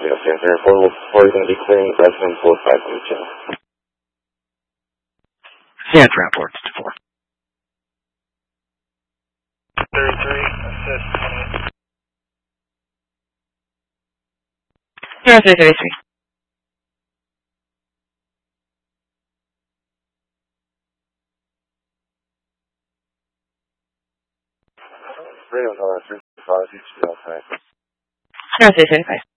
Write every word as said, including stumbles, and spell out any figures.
Yes, yes, sir. four four is going to be clearing resident four five on the channel. Yeah, transport to four. thirty-three, assist twenty-eight. Zero three thirty-three. Radio's on three five, each outside. Zero three thirty-five.